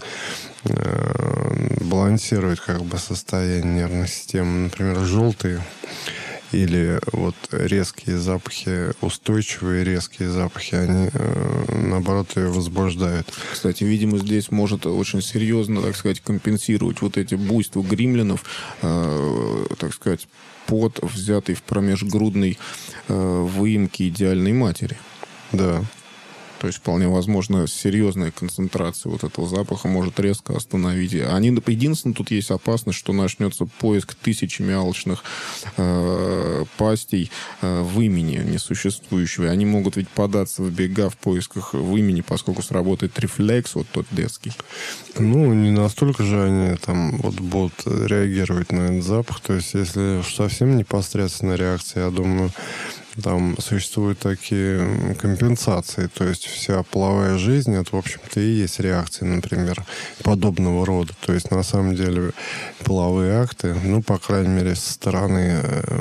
Speaker 1: балансирует как бы состояние нервной системы. Например, желтый или вот резкие запахи, устойчивые резкие запахи, они, наоборот, ее возбуждают.
Speaker 2: Кстати, видимо, здесь может очень серьезно, так сказать, компенсировать вот эти буйства гримлинов, так сказать, пот, взятый в промежгрудной выемке идеальной матери.
Speaker 1: Да.
Speaker 2: То есть, вполне возможно, серьезная концентрация вот этого запаха может резко остановить. Единственное, тут есть опасность, что начнется поиск тысячами алчных пастей вымени несуществующего. И они могут ведь податься в бега в поисках вымени, поскольку сработает рефлекс, вот тот детский.
Speaker 1: Ну, не настолько же они там вот будут реагировать на этот запах. То есть, если совсем непосредственная реакция, я думаю, там существуют такие компенсации. То есть вся половая жизнь, это, в общем-то, и есть реакции, например, подобного рода. То есть, на самом деле, половые акты, ну, по крайней мере, со стороны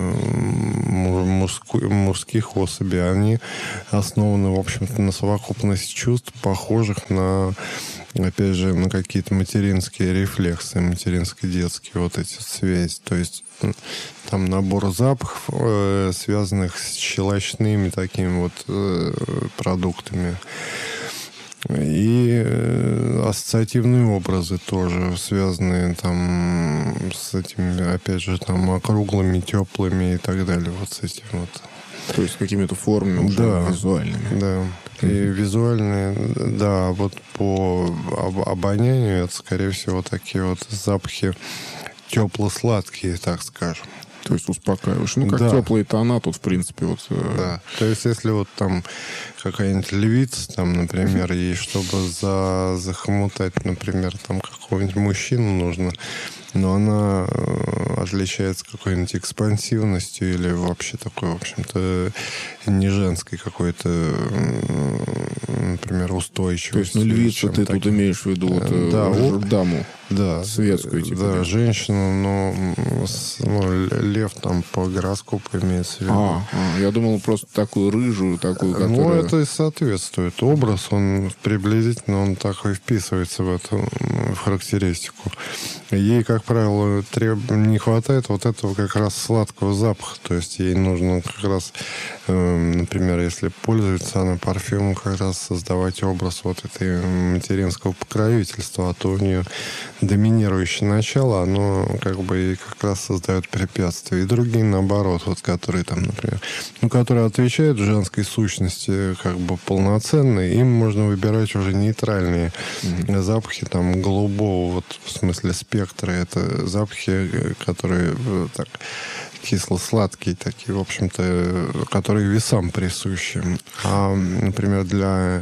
Speaker 1: мужских особей, они основаны, в общем-то, на совокупности чувств, похожих на, опять же, на какие-то материнские рефлексы, материнско-детские вот эти связи. То есть там набор запахов, связанных с щелочными такими вот продуктами. И ассоциативные образы тоже связанные там с этими, опять же, там округлыми, теплыми и так далее. Вот с этим вот.
Speaker 2: То есть какими-то формами уже визуальными.
Speaker 1: Да. И визуальные, да, вот по обонянию это, скорее всего, такие вот запахи тепло-сладкие, так скажем.
Speaker 2: То есть успокаиваешь. Ну, как теплые тона тут, в принципе, вот...
Speaker 1: Да. То есть, если вот там какая-нибудь львица, там, например, ей, чтобы захомутать, например, там какого-нибудь мужчину нужно, но она отличается какой-нибудь экспансивностью или вообще такой, в общем-то, не женской какой-то, например, устойчивостью.
Speaker 2: То есть, ну, львица ты тут имеешь в виду вот, даму.
Speaker 1: Да,
Speaker 2: светскую, типа.
Speaker 1: Да, женщину, но лев там по гороскопу имеется в виду.
Speaker 2: Я думал, просто такую рыжую, такую, которая...
Speaker 1: Ну, это и соответствует. Образ, он приблизительно, он так и вписывается в эту характеристику. Ей, как правило, не хватает вот этого как раз сладкого запаха. То есть ей нужно как раз, например, если пользуется она парфюмом, как раз создавать образ вот этой материнского покровительства, а то у нее доминирующее начало, оно как бы и как раз создает препятствия. И другие, наоборот, вот которые там, например, которые отвечают женской сущности как бы полноценные, им можно выбирать уже нейтральные запахи там голубого, вот в смысле спектра. Это запахи, которые так кисло-сладкие такие, в общем-то, которые весам присущи. А, например, для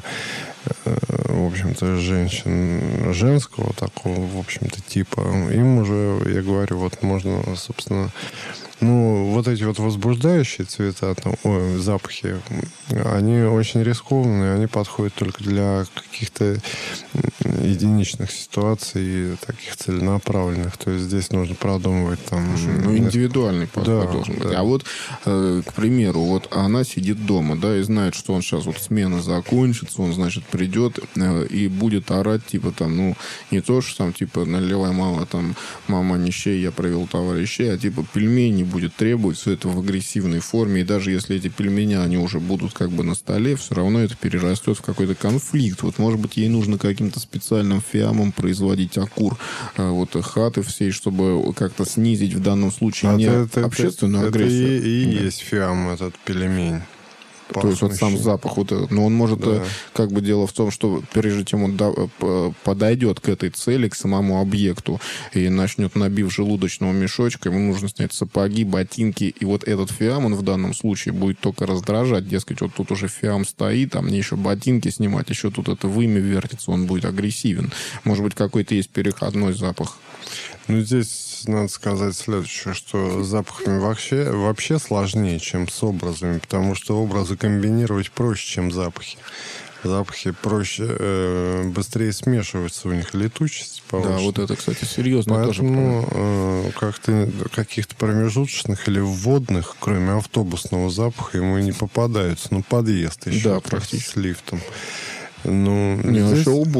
Speaker 1: в общем-то, женщин женского такого, в общем-то, типа, им уже, я говорю, вот можно, собственно, вот эти вот возбуждающие цвета, запахи, они очень рискованные, они подходят только для каких-то единичных ситуаций, таких целенаправленных. То есть здесь нужно продумывать там...
Speaker 2: индивидуальный подход должен быть. Да. А вот, к примеру, вот она сидит дома, да, и знает, что он сейчас вот смена закончится, он, значит, придет и будет орать, типа, там, не то, что там, типа, наливай, мама, там, мама нищей, я провел товарищей, а типа пельмени будет требовать, все это в агрессивной форме, и даже если эти пельмени, они уже будут как бы на столе, все равно это перерастет в какой-то конфликт. Вот, может быть, ей нужно каким-то специальным фиамом производить окур вот хаты всей, чтобы как-то снизить в данном случае общественную агрессию.
Speaker 1: Это и есть фиам, этот пельмень.
Speaker 2: То есть вот сам запах вот этот. Но он может, как бы дело в том, что прежде чем он подойдет к этой цели, к самому объекту, и начнет набив желудочного мешочка, ему нужно снять сапоги, ботинки, и вот этот фиам, он в данном случае будет только раздражать. Дескать, вот тут уже фиам стоит, а мне еще ботинки снимать, еще тут это вымя вертится, он будет агрессивен. Может быть, какой-то есть переходной запах.
Speaker 1: Здесь надо сказать следующее, что с запахами вообще сложнее, чем с образами, потому что образы комбинировать проще, чем запахи. Запахи проще, быстрее смешиваются, у них летучесть повыше.
Speaker 2: Да, вот это, кстати, серьезно.
Speaker 1: Поэтому как-то каких-то промежуточных или вводных, кроме автобусного запаха, ему и не попадаются. Подъезд еще.
Speaker 2: Да, практически.
Speaker 1: С лифтом.
Speaker 2: Здесь... еще уборные, вот,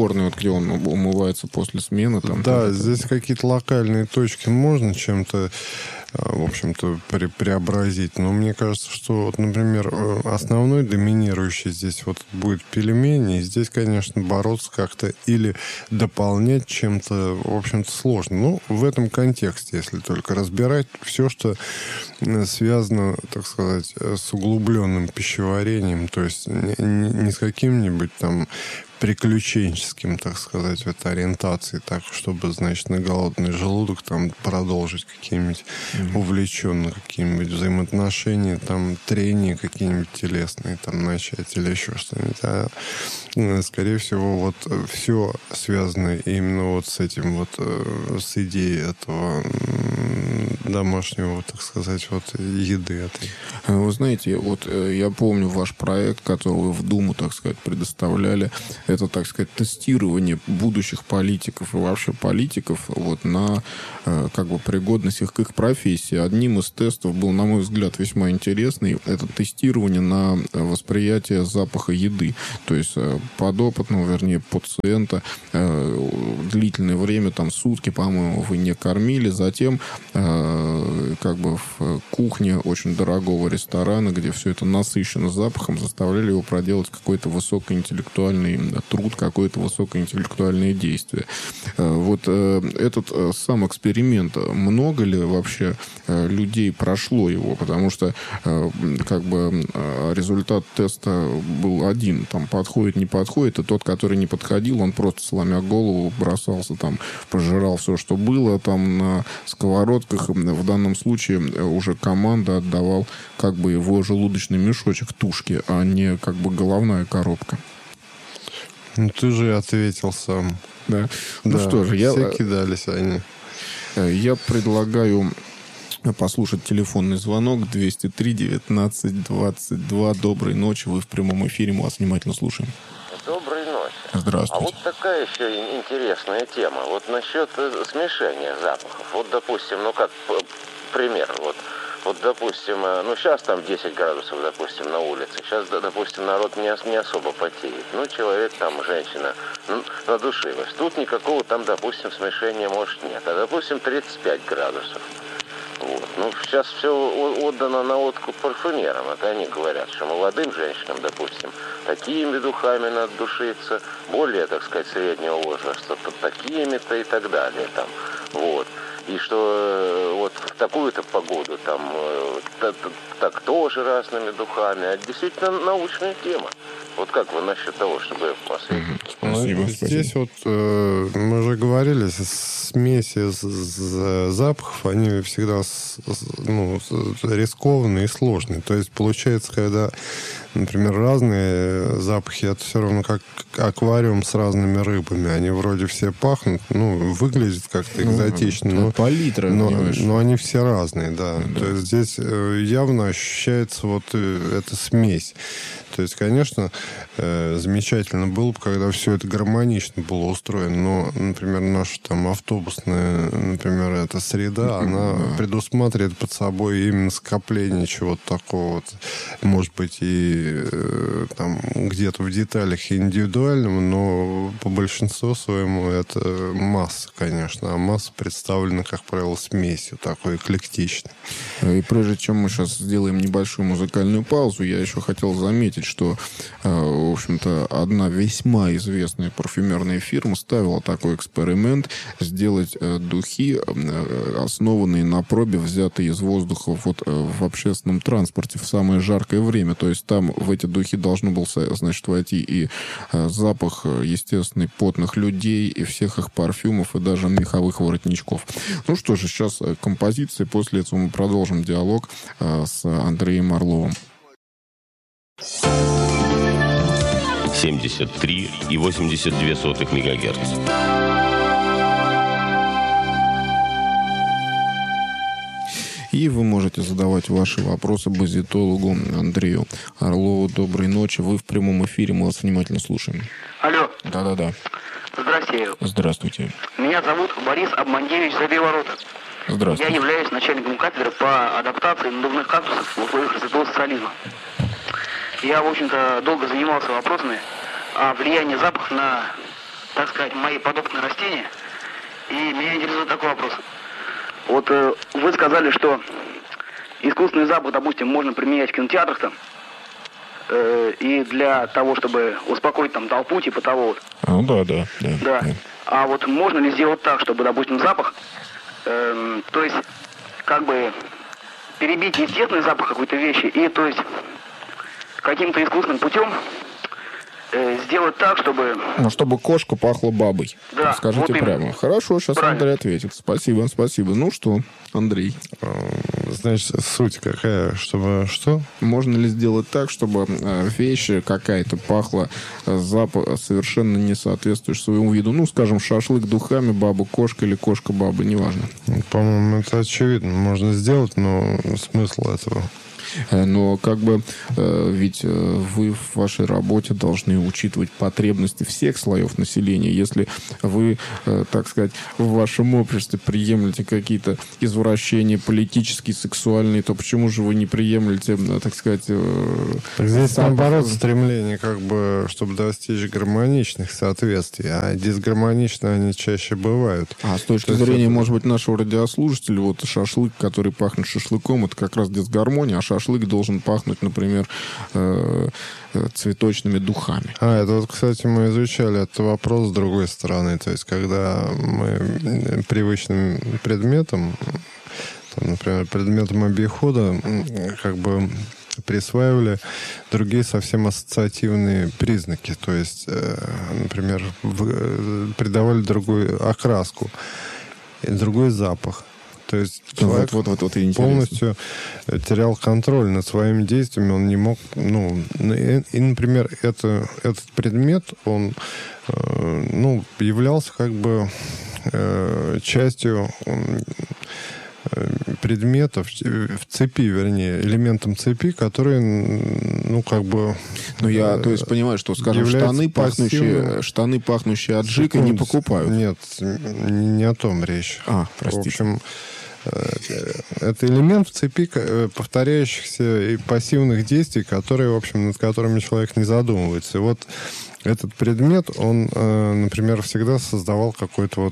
Speaker 2: где он умывается после смены. Там,
Speaker 1: да, здесь какие-то локальные точки можно чем-то, в общем-то, преобразить. Но мне кажется, что, вот, например, основной доминирующий здесь вот будет пельмени. И здесь, конечно, бороться как-то или дополнять чем-то, в общем-то, сложно. Ну, в этом контексте, если только разбирать все, что связано, так сказать, с углубленным пищеварением, то есть не с каким-нибудь там приключенческим, так сказать, вот ориентации, так, чтобы, значит, на голодный желудок там продолжить какие-нибудь увлеченные какие-нибудь взаимоотношения, там, трения какие-нибудь телесные там начать или еще что-нибудь. А, скорее всего, вот все связано именно вот с этим вот, с идеей этого домашнего, так сказать, вот еды этой.
Speaker 2: Вы знаете, вот я помню ваш проект, который вы в Думу, так сказать, предоставляли. Это, так сказать, тестирование будущих политиков и вообще политиков вот на как бы пригодность их к их профессии. Одним из тестов был, на мой взгляд, весьма интересный. Это тестирование на восприятие запаха еды. То есть подопытного, вернее, пациента длительное время, там сутки, по-моему, вы не кормили. Затем как бы в кухне очень дорогого ресторана, где все это насыщено запахом, заставляли его проделать какой-то высокоинтеллектуальный труд, какое-то высокоинтеллектуальное действие. Вот этот сам эксперимент, много ли вообще людей прошло его? Потому что как бы результат теста был один. Там подходит, не подходит. И тот, который не подходил, он просто, сломя голову, бросался там, пожирал все, что было там на сковородках. В данном случае уже команда отдавал как бы его желудочный мешочек тушки, а не как бы головная коробка.
Speaker 1: Ну, ты же ответил сам.
Speaker 2: Да. Ну что же,
Speaker 1: все кидались они.
Speaker 2: Я предлагаю послушать телефонный звонок 203-19-22. Доброй ночи, вы в прямом эфире, мы вас внимательно слушаем.
Speaker 4: Доброй ночи.
Speaker 2: Здравствуйте.
Speaker 4: А вот такая еще интересная тема. Вот насчет смешения запахов. Вот, допустим, ну как пример, вот, допустим, ну, сейчас там 10 градусов, допустим, на улице. Сейчас, допустим, народ не особо потеет. Ну, человек там, женщина, надушилась. Тут никакого там, допустим, смешения, может, нет. А, допустим, 35 градусов. Вот. Ну, сейчас все отдано на откуп парфюмерам. Это они говорят, что молодым женщинам, допустим, такими духами надо душиться, более, так сказать, среднего возраста, такими-то и так далее. Там. Вот. И что вот в такую-то погоду там так тоже разными духами. А действительно научная тема. Вот как вы насчет того, чтобы посмотреть?
Speaker 2: Спасибо.
Speaker 1: Здесь вот мы уже говорили, смеси запахов, они всегда рискованные и сложные. То есть получается, когда, например, разные запахи, это все равно как аквариум с разными рыбами. Они вроде все пахнут, выглядят как-то экзотично, но они все разные, да. То есть здесь явно ощущается вот эта смесь. То есть, конечно, замечательно было бы, когда все это гармонично было устроено. Но, например, наша там автобусная, например, эта среда, она предусматривает под собой именно скопление чего-то такого вот, может быть, и там где-то в деталях индивидуального, но по большинству своему это масса, конечно. А масса представлена, как правило, смесью такой эклектичной.
Speaker 2: И прежде чем мы сейчас сделаем небольшую музыкальную паузу, я еще хотел заметить, что, в общем-то, одна весьма известная парфюмерная фирма ставила такой эксперимент сделать духи, основанные на пробе, взятые из воздуха вот в общественном транспорте в самое жаркое время. То есть там в эти духи должно был, значит, войти и запах естественный потных людей, и всех их парфюмов, и даже меховых воротничков. Ну что же, сейчас композиция, после этого мы продолжим диалог с Андреем Орловым.
Speaker 5: 73,82 МГц.
Speaker 2: И вы можете задавать ваши вопросы базитологу Андрею Орлову. Доброй ночи. Вы в прямом эфире. Мы вас внимательно слушаем.
Speaker 6: Алло.
Speaker 2: Да-да-да.
Speaker 6: Здравствуйте.
Speaker 2: Здравствуйте.
Speaker 6: Меня зовут Борис Обмандевич Забей-Ворота.
Speaker 2: Здравствуйте.
Speaker 6: Я являюсь начальником кафедры по адаптации надувных кактусов в условиях развитого социализма. Я, в общем-то, долго занимался вопросами о влиянии запаха на так сказать, мои подопытные растения. И меня интересует такой вопрос. Вот вы сказали, что искусственный запах, допустим, можно применять в кинотеатрах там, и для того, чтобы успокоить там толпу, типа того вот.
Speaker 2: Да.
Speaker 6: А вот можно ли сделать так, чтобы, допустим, запах, то есть, как бы перебить естественный запах какой-то вещи и, то есть, каким-то искусственным путем сделать так, чтобы...
Speaker 2: Ну, чтобы кошка пахла бабой.
Speaker 6: Да,
Speaker 2: скажите
Speaker 6: вот
Speaker 2: прямо. Хорошо, сейчас
Speaker 6: правильно.
Speaker 2: Андрей ответит. Спасибо. Ну что, Андрей?
Speaker 1: Значит, суть какая? Чтобы что?
Speaker 2: Можно ли сделать так, чтобы вещь какая-то пахла запах совершенно не соответствующий своему виду? Ну, скажем, шашлык духами, баба кошка или кошка баба, неважно.
Speaker 1: По-моему, это очевидно. Можно сделать, но смысл этого...
Speaker 2: Но как бы ведь вы в вашей работе должны учитывать потребности всех слоев населения. Если вы, так сказать, в вашем обществе приемлете какие-то извращения политические, сексуальные, то почему же вы не приемлете, так сказать...
Speaker 1: Так здесь, наоборот, стремление, как бы, чтобы достичь гармоничных соответствий, а дисгармонично они чаще бывают.
Speaker 2: А с точки зрения, может быть, нашего радиослушателя, вот шашлык, который пахнет шашлыком, это как раз дисгармония, а шашлык должен пахнуть, например, цветочными духами.
Speaker 1: Это вот, кстати, мы изучали этот вопрос с другой стороны. То есть, когда мы привычным предметом, там, например, предметом обихода, как бы присваивали другие совсем ассоциативные признаки. То есть, например, придавали другую окраску, другой запах. То есть человек полностью терял контроль над своими действиями, он не мог, и, например, этот предмет, он, являлся как бы частью предметов в цепи, вернее, элементом цепи, которые,
Speaker 2: то есть понимаю, что, скажем, штаны, пахнущие аджикой, не покупают.
Speaker 1: Нет, не о том речь.
Speaker 2: Простите.
Speaker 1: В общем, это элемент в цепи повторяющихся и пассивных действий, которые, в общем, над которыми человек не задумывается. И вот этот предмет, он, например, всегда создавал какой-то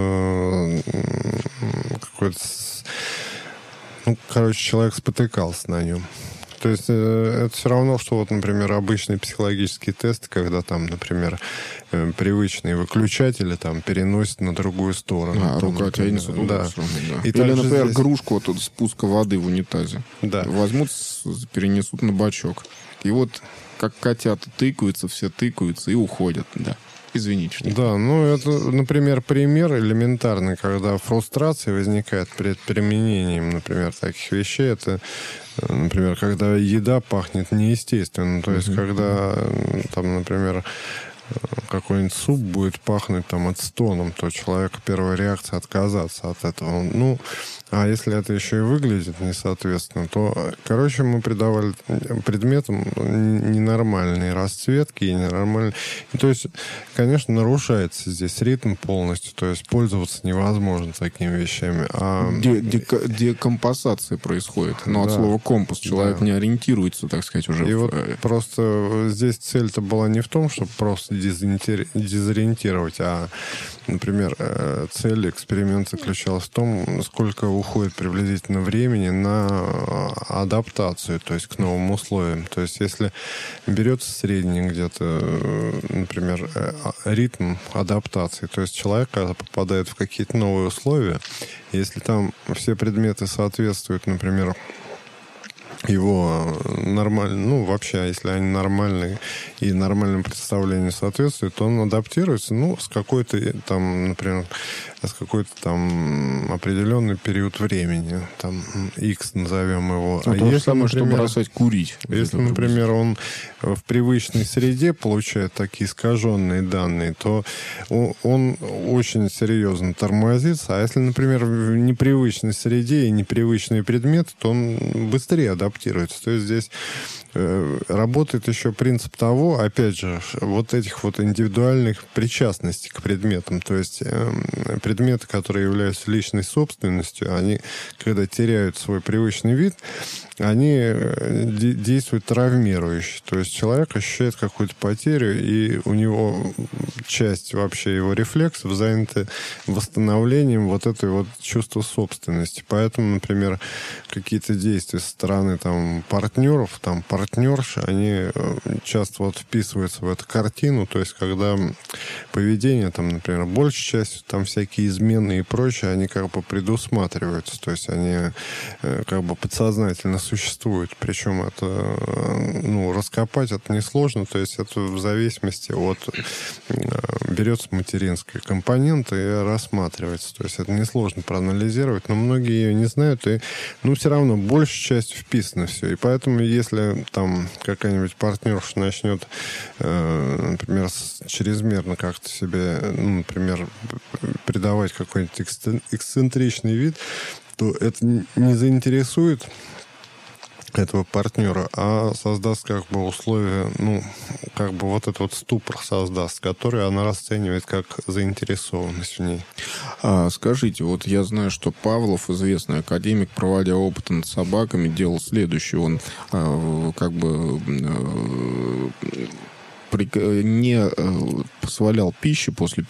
Speaker 1: человек спотыкался на нем. То есть это все равно, что вот, например, обычные психологические тесты, когда там, например, привычные выключатели там переносят на другую сторону.
Speaker 2: Рука тянется в другую сторону, да. Или, например, кружку от спуска воды в унитазе.
Speaker 1: Да.
Speaker 2: Возьмут, перенесут на бачок. И вот как котята тыкаются, все тыкаются и уходят, да. Извините. Что
Speaker 1: да, это, например, пример элементарный, когда фрустрация возникает перед применением, например, таких вещей. Это, например, когда еда пахнет неестественно. То есть, когда, там, например, какой-нибудь суп будет пахнуть там ацетоном, то человек первая реакция отказаться от этого. А если это еще и выглядит несоответственно, то, мы придавали предметам ненормальные расцветки и ненормальные... То есть, конечно, нарушается здесь ритм полностью, то есть пользоваться невозможно такими вещами.
Speaker 2: Декомпенсация происходит. От слова компас человек не ориентируется, так сказать, уже.
Speaker 1: И вот просто здесь цель-то была не в том, чтобы просто дезориентировать, а, например, цель эксперимента заключалась в том, сколько уходит приблизительно времени на адаптацию, то есть к новым условиям. То есть если берется средний где-то, например, ритм адаптации, то есть человек, когда попадает в какие-то новые условия, если там все предметы соответствуют, например, его нормально, вообще, если они нормальные и нормальному представлению соответствуют, то он адаптируется, с какой-то там, например, с какой-то там определенный период времени, там, X назовем его.
Speaker 2: То же самое, что бросать курить.
Speaker 1: Если, например, он в привычной среде получает такие искаженные данные, то он очень серьезно тормозится. А если, например, в непривычной среде и непривычные предметы, то он быстрее адаптируется. То есть здесь работает еще принцип того, опять же, вот этих вот индивидуальных причастностей к предметам. То есть предметы, которые являются личной собственностью, они, когда теряют свой привычный вид, они действуют травмирующе. То есть человек ощущает какую-то потерю, и у него часть вообще его рефлексов занята восстановлением вот этой вот чувства собственности. Поэтому, например, какие-то действия со стороны там партнеров, там партнерши, они часто вот вписываются в эту картину. То есть когда поведение, там, например, большей частью там всякие измены и прочее, они как бы предусматриваются. То есть они как бы подсознательно существуют. Причем это, ну, раскопать это несложно. То есть это в зависимости от... берется материнский компонент и рассматривается. То есть это несложно проанализировать, но многие ее не знают, и, ну, все равно большей частью вписано все. И поэтому, если там какая-нибудь партнерша начнет, например, чрезмерно как-то себе, ну, например, придавать какой-нибудь эксцентричный вид, то это не заинтересует этого партнера, а создаст как бы условия, ну, как бы вот этот вот ступор создаст, который она расценивает как заинтересованность в ней.
Speaker 2: Скажите, вот я знаю, что Павлов, известный академик, проводя опыты над собаками, делал следующее. Он как бы не позволял пищи после